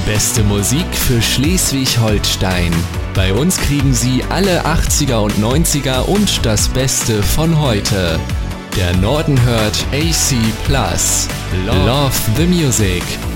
Beste Musik für Schleswig-Holstein. Bei uns kriegen Sie alle 80er und 90er und das Beste von heute. Der Norden hört AC+. Love the Music.